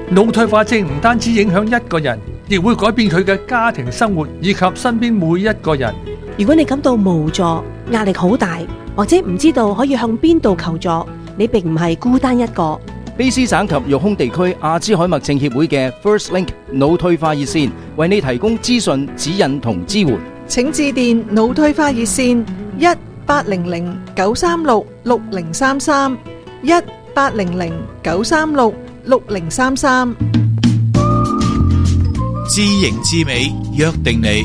腦退化症唔單止影響一個人，亦會改變佢嘅家庭生活以及身邊每一個人。 如果你感到無助、壓力好大，或者唔知道可以向邊度求助，你並唔係孤單一個。 卑詩省及育空地區阿茲海默症協會嘅 First Link 腦退化熱線為你提供資訊、指引同支援。 請致電腦退化熱線1800-936-6033 1800-936-6033。 知型知美，約定你。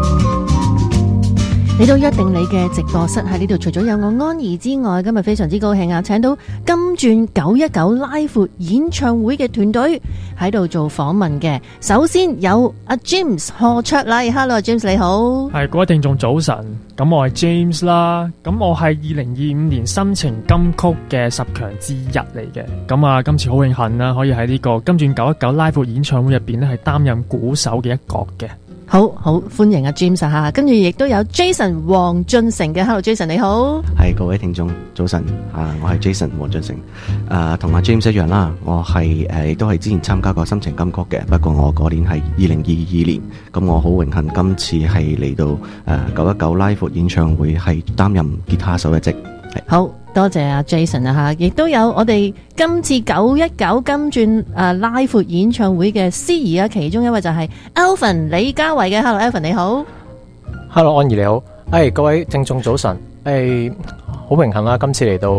嚟到約定你嘅直播室喺呢度，除咗有我安怡之外，今日非常之高興啊，請到金鑽919拉闊演唱會嘅團隊喺度做訪問嘅。首先有阿 James 何卓禮 ，Hello James 你好。 係各位聽眾早晨，咁我係 James 啦，咁我係2025年心情金曲嘅10強之一嚟嘅。咁啊，今次好榮幸啦，可以喺呢個金鑽919拉闊演唱會入邊咧，係擔任鼓手嘅一角嘅。 好歡迎阿 James 吓，跟住亦都有 Jason 黃俊成嘅 ，Hello Jason 你好。 係各位聽眾早晨，我係 Jason 黃俊成，同阿 James 一樣啦，我係亦都係之前參加過心情金曲嘅，不過我嗰年係2022年，咁我好榮幸今次係嚟到919拉闊演唱會係擔任吉他手一職。 好多謝阿 Jason 啊吓，亦都有我哋今次919金鑽拉闊演唱會嘅司儀啊，其中一位就係 Alvin 李家維嘅。Hello Alvin 你好。 Hello 安怡你好。各位聽眾早晨。好榮幸啦，今次嚟到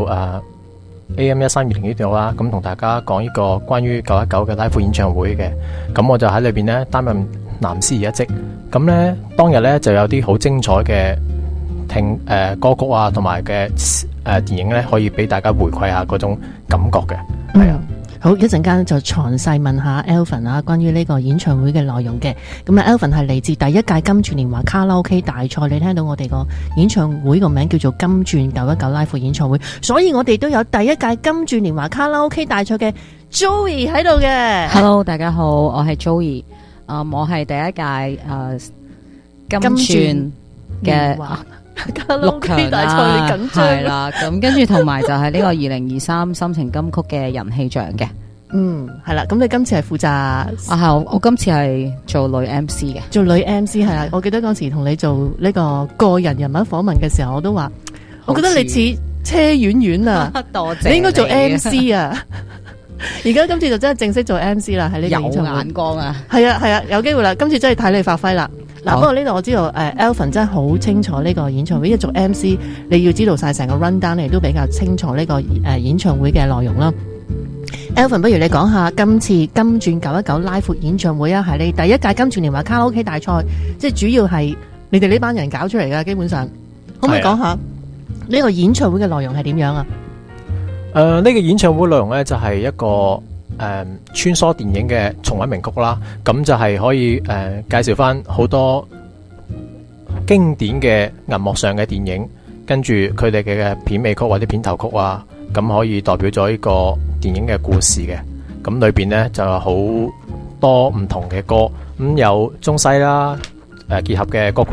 AM132呢度啦，咁同大家講呢個關於919嘅拉闊演唱會嘅，咁我就喺裏邊呢擔任男司儀一職。咁呢當日呢就有啲好精彩嘅歌曲啊，同埋嘅電影咧，可以俾大家回饋下嗰種感覺嘅。係啊， 好，一陣間就詳細問下 Alvin 啊，關於呢個演唱會嘅內容嘅。咁啊 Alvin 係嚟自第一屆金鑽年華卡拉 OK 大賽，你聽到我哋個演唱會個名叫做金鑽919拉闊演唱會，所以我哋都有第一屆金鑽年華卡拉 OK 大賽嘅 Joey 喺度嘅。 Hello 大家好，我係 Joey，我係第一屆金鑽嘅 6強大賽，你緊張係啦，咁跟住同埋就係呢個2023心情金曲嘅人氣獎嘅。 係啦，咁你今次係負責我今次係做女 MC 嘅， 做女 MC 係啊。我記得嗰時同你做呢個個人人物訪問嘅時候，我都話，我覺得你似車婉婉啊， 多謝你應該做 MC 啊。而家今次就真係正式做 MC 啦，喺呢個演唱會。有眼光啊， 係啊，有機會啦，今次真係睇你發揮啦。嗱，不過呢度我知道Alvin 真係好清楚呢個演唱會，因為做 MC 你要知道晒成個 run down，你都比較清楚呢個演唱會嘅內容啦。Alvin， 不如你講下今次金鑽919拉闊演唱會啊，係你第一屆金鑽年華卡拉 OK 大賽，即係主要係你哋呢班人搞出嚟噶，基本上可唔可以講下呢個演唱會嘅內容係點樣啊？ 呢個演唱會內容呢，就係一個穿梭電影嘅重溫名曲啦，咁就係可以介紹翻好多經典嘅銀幕上嘅電影，跟住佢哋嘅片尾曲或者片頭曲啊，咁可以代表咗呢個電影嘅故事嘅。咁裏邊呢，就有好多唔同嘅歌，咁有中西啦結合嘅歌曲